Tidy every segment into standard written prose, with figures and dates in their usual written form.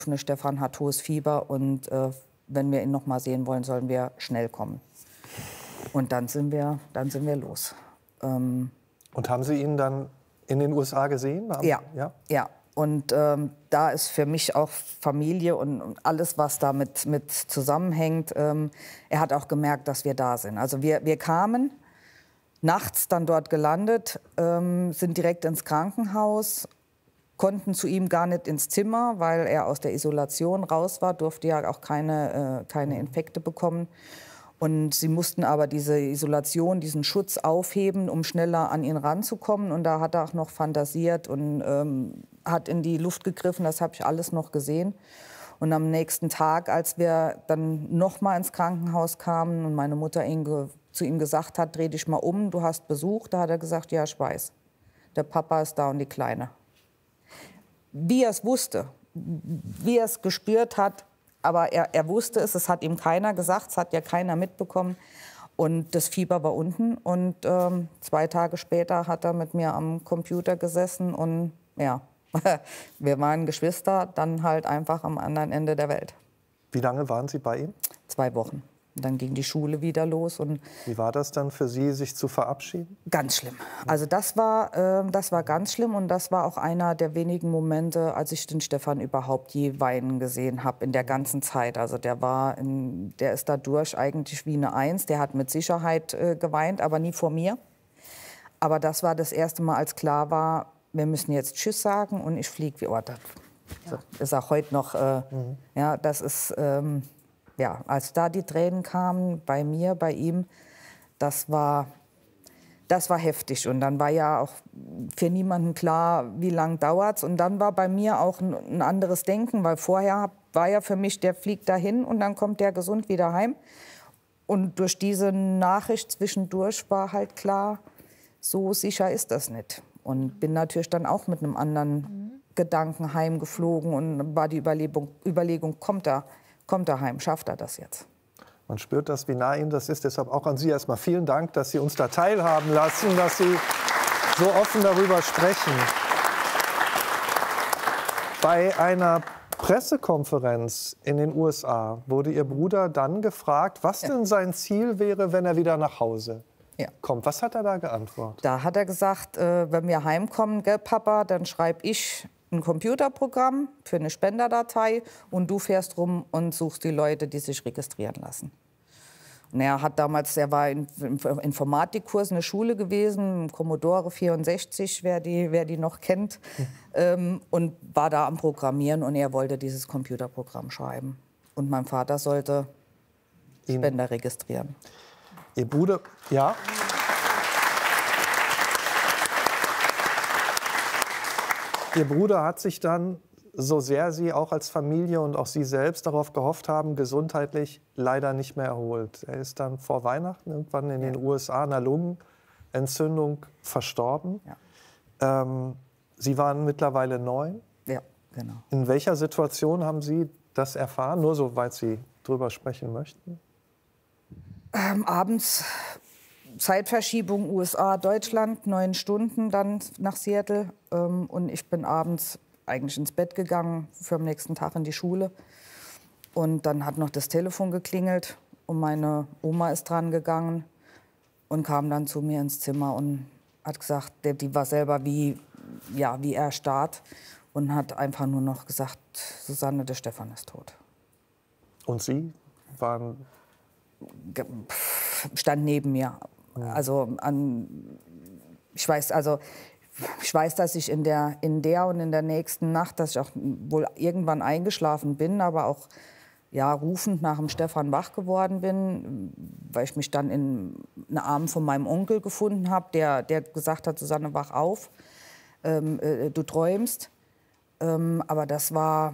Stefan hat hohes Fieber und wenn wir ihn noch mal sehen wollen, sollen wir schnell kommen. Und dann sind wir los. Und haben Sie ihn dann in den USA gesehen? Ja. Und da ist für mich auch Familie und alles, was damit mit zusammenhängt. Er hat auch gemerkt, dass wir da sind. Also wir kamen, nachts dann dort gelandet, sind direkt ins Krankenhaus, konnten zu ihm gar nicht ins Zimmer, weil er aus der Isolation raus war, durfte ja auch keine Infekte bekommen. Und sie mussten aber diese Isolation, diesen Schutz aufheben, um schneller an ihn ranzukommen. Und da hat er auch noch fantasiert und hat in die Luft gegriffen. Das habe ich alles noch gesehen. Und am nächsten Tag, als wir dann noch mal ins Krankenhaus kamen und meine Mutter zu ihm gesagt hat, dreh dich mal um, du hast Besuch, da hat er gesagt, ja, ich weiß. Der Papa ist da und die Kleine. Wie er es wusste, wie er es gespürt hat, aber er wusste es, es hat ihm keiner gesagt, es hat ja keiner mitbekommen. Und das Fieber war unten. Und 2 Tage später hat er mit mir am Computer gesessen. Und ja, wir waren Geschwister, dann halt einfach am anderen Ende der Welt. Wie lange waren Sie bei ihm? 2 Wochen. Und dann ging die Schule wieder los. Und wie war das dann für Sie, sich zu verabschieden? Ganz schlimm. Also das war ganz schlimm. Und das war auch einer der wenigen Momente, als ich den Stefan überhaupt je weinen gesehen habe in der ganzen Zeit. Also der ist dadurch eigentlich wie eine Eins. Der hat mit Sicherheit geweint, aber nie vor mir. Aber das war das erste Mal, als klar war, wir müssen jetzt Tschüss sagen und ich fliege wie Ort. Das ist auch heute noch, ja, das ist... ja, als da die Tränen kamen, bei mir, bei ihm, das war heftig. Und dann war ja auch für niemanden klar, wie lange dauert es. Und dann war bei mir auch ein anderes Denken, weil vorher war ja für mich, der fliegt dahin und dann kommt der gesund wieder heim. Und durch diese Nachricht zwischendurch war halt klar, so sicher ist das nicht. Und bin natürlich dann auch mit einem anderen Gedanken heimgeflogen und war die Überlegung, kommt er heim, schafft er das jetzt? Man spürt das, wie nah Ihnen das ist. Deshalb auch an Sie erstmal vielen Dank, dass Sie uns da teilhaben lassen, dass Sie so offen darüber sprechen. Bei einer Pressekonferenz in den USA wurde Ihr Bruder dann gefragt, was denn sein Ziel wäre, wenn er wieder nach Hause kommt. Was hat er da geantwortet? Da hat er gesagt, wenn wir heimkommen, gell, Papa, dann schreibe ich ein Computerprogramm für eine Spenderdatei und du fährst rum und suchst die Leute, die sich registrieren lassen. Und er war in Informatikkurs in der Schule gewesen, Commodore 64, wer die noch kennt, und war da am Programmieren und er wollte dieses Computerprogramm schreiben. Und mein Vater sollte Spender registrieren. Ihr Bruder, ja? Ihr Bruder hat sich dann, so sehr Sie auch als Familie und auch Sie selbst darauf gehofft haben, gesundheitlich leider nicht mehr erholt. Er ist dann vor Weihnachten irgendwann in den USA an einer Lungenentzündung verstorben. Ja. Sie waren mittlerweile 9. Ja, genau. In welcher Situation haben Sie das erfahren? Nur soweit Sie drüber sprechen möchten. Abends Zeitverschiebung USA, Deutschland, 9 Stunden dann nach Seattle. Und ich bin abends eigentlich ins Bett gegangen, für am nächsten Tag in die Schule. Und dann hat noch das Telefon geklingelt und meine Oma ist dran gegangen und kam dann zu mir ins Zimmer und hat gesagt, die war selber wie erstarrt und hat einfach nur noch gesagt, Susanne, der Stefan ist tot. Und Sie waren? Stand neben mir. Also ich weiß, dass ich in der und in der nächsten Nacht, dass ich auch wohl irgendwann eingeschlafen bin, aber auch rufend nach dem Stefan wach geworden bin, weil ich mich dann in den Armen von meinem Onkel gefunden habe, der gesagt hat, Susanne, wach auf, du träumst. Aber das war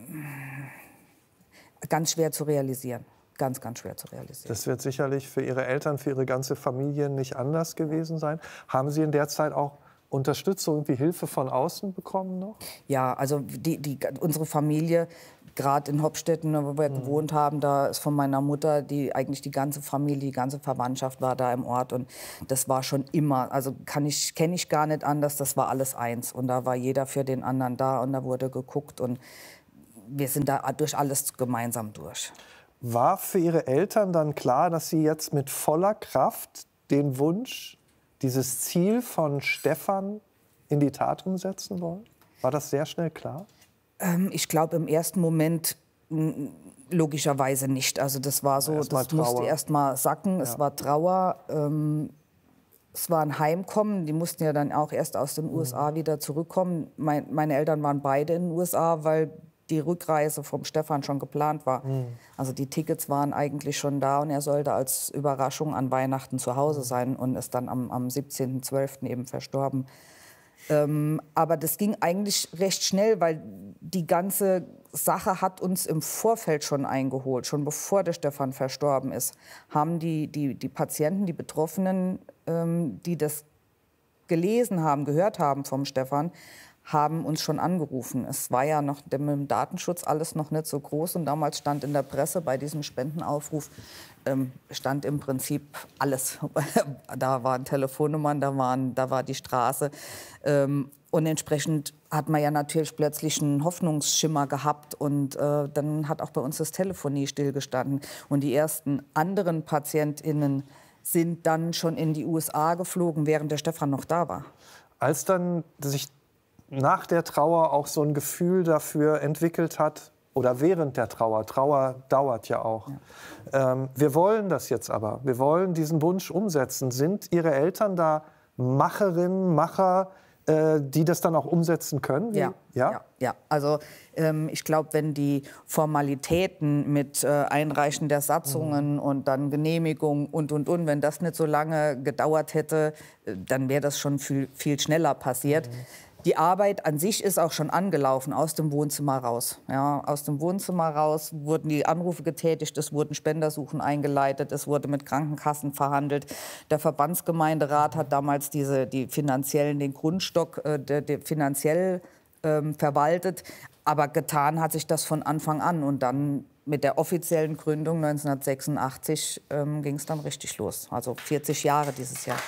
ganz schwer zu realisieren. Ganz, ganz schwer zu realisieren. Das wird sicherlich für Ihre Eltern, für Ihre ganze Familie nicht anders gewesen sein. Haben Sie in der Zeit auch Unterstützung, irgendwie Hilfe von außen bekommen noch? Ja, also unsere Familie, gerade in Hopstetten, wo wir gewohnt haben, da ist von meiner Mutter eigentlich die ganze Familie, die ganze Verwandtschaft war da im Ort. Und das war schon immer, also kenne ich gar nicht anders, das war alles eins. Und da war jeder für den anderen da und da wurde geguckt. Und wir sind da durch alles gemeinsam durch. War für Ihre Eltern dann klar, dass Sie jetzt mit voller Kraft den Wunsch, dieses Ziel von Stefan in die Tat umsetzen wollen? War das sehr schnell klar? Ich glaube im ersten Moment logischerweise nicht. Also das war so, das musste erst mal sacken. Ja. Es war Trauer. Es war ein Heimkommen. Die mussten ja dann auch erst aus den USA wieder zurückkommen. Meine Eltern waren beide in den USA, weil die Rückreise vom Stefan schon geplant war. Also die Tickets waren eigentlich schon da und er sollte als Überraschung an Weihnachten zu Hause sein und ist dann am 17.12. eben verstorben. Aber das ging eigentlich recht schnell, weil die ganze Sache hat uns im Vorfeld schon eingeholt. Schon bevor der Stefan verstorben ist, haben die Patienten, die Betroffenen, die das gelesen haben, gehört haben vom Stefan, haben uns schon angerufen. Es war ja noch mit dem Datenschutz alles noch nicht so groß. Und damals stand in der Presse bei diesem Spendenaufruf, stand im Prinzip alles. Da waren Telefonnummern, da war die Straße. Und entsprechend hat man ja natürlich plötzlich einen Hoffnungsschimmer gehabt. Und dann hat auch bei uns das Telefonie stillgestanden. Und die ersten anderen PatientInnen sind dann schon in die USA geflogen, während der Stefan noch da war. Als dann sich nach der Trauer auch so ein Gefühl dafür entwickelt hat, oder während der Trauer dauert ja auch. Ja. Wir wollen das jetzt aber, wir wollen diesen Wunsch umsetzen. Sind Ihre Eltern da Macherinnen, Macher, die das dann auch umsetzen können? Ja. Also ich glaube, wenn die Formalitäten mit Einreichen der Satzungen und dann Genehmigung und, wenn das nicht so lange gedauert hätte, dann wäre das schon viel schneller passiert. Die Arbeit an sich ist auch schon angelaufen, aus dem Wohnzimmer raus. Ja, aus dem Wohnzimmer raus wurden die Anrufe getätigt, es wurden Spendersuchen eingeleitet, es wurde mit Krankenkassen verhandelt. Der Verbandsgemeinderat hat damals den Grundstock finanziell verwaltet. Aber getan hat sich das von Anfang an. Und dann mit der offiziellen Gründung 1986 ging es dann richtig los. Also 40 Jahre dieses Jahr.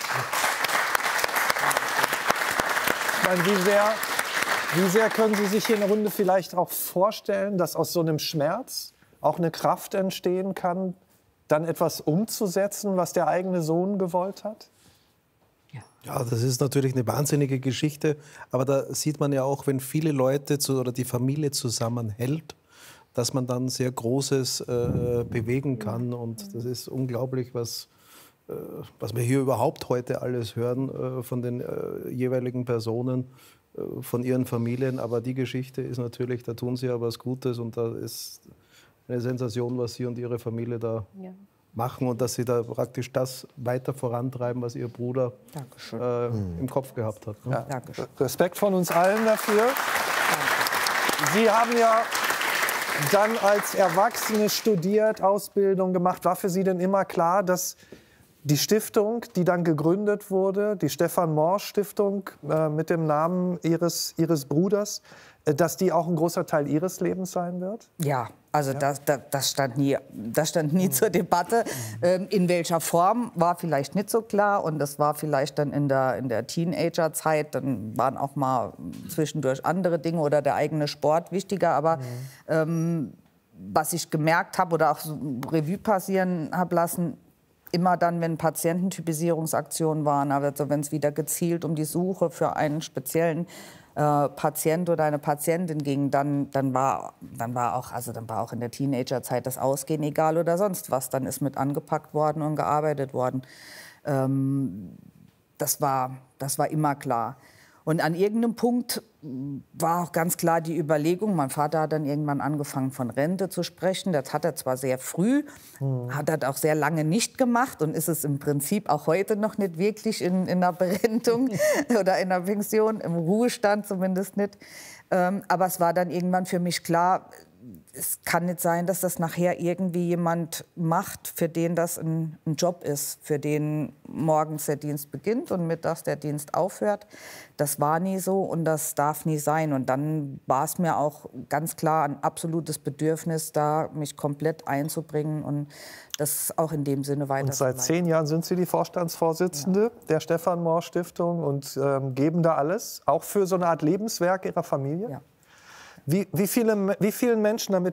Wie sehr können Sie sich hier in der Runde vielleicht auch vorstellen, dass aus so einem Schmerz auch eine Kraft entstehen kann, dann etwas umzusetzen, was der eigene Sohn gewollt hat? Ja, das ist natürlich eine wahnsinnige Geschichte. Aber da sieht man ja auch, wenn viele Leute oder die Familie zusammenhält, dass man dann sehr Großes bewegen kann. Und das ist unglaublich, was wir hier überhaupt heute alles hören von den jeweiligen Personen, von ihren Familien. Aber die Geschichte ist natürlich, da tun sie ja was Gutes und da ist eine Sensation, was Sie und Ihre Familie da machen und dass Sie da praktisch das weiter vorantreiben, was Ihr Bruder im Kopf gehabt hat. Ne? Ja. Respekt von uns allen dafür. Sie haben ja dann als Erwachsene studiert, Ausbildung gemacht. War für Sie denn immer klar, dass die Stiftung, die dann gegründet wurde, die Stefan-Morsch-Stiftung mit dem Namen Ihres Bruders, dass die auch ein großer Teil Ihres Lebens sein wird? Ja, also das stand nie zur Debatte. In welcher Form war vielleicht nicht so klar. Und das war vielleicht dann in der Teenagerzeit. Dann waren auch mal zwischendurch andere Dinge oder der eigene Sport wichtiger. Aber was ich gemerkt habe oder auch so Revue passieren habe lassen, immer dann, wenn Patiententypisierungsaktionen waren, also wenn es wieder gezielt um die Suche für einen speziellen Patient oder eine Patientin ging, dann war auch in der Teenagerzeit das Ausgehen egal oder sonst was. Dann ist mit angepackt worden und gearbeitet worden. Das war immer klar. Und an irgendeinem Punkt war auch ganz klar die Überlegung, mein Vater hat dann irgendwann angefangen von Rente zu sprechen. Das hat er zwar sehr früh, hat er auch sehr lange nicht gemacht und ist es im Prinzip auch heute noch nicht wirklich in einer Berentung oder in einer Pension, im Ruhestand zumindest nicht. Aber es war dann irgendwann für mich klar, es kann nicht sein, dass das nachher irgendwie jemand macht, für den das ein Job ist, für den morgens der Dienst beginnt und mittags der Dienst aufhört. Das war nie so und das darf nie sein. Und dann war es mir auch ganz klar ein absolutes Bedürfnis, da mich komplett einzubringen und das auch in dem Sinne weiter. Und seit 10 Jahren sind Sie die Vorstandsvorsitzende der Stefan-Morsch-Stiftung und geben da alles, auch für so eine Art Lebenswerk Ihrer Familie? Ja. Wie vielen Menschen damit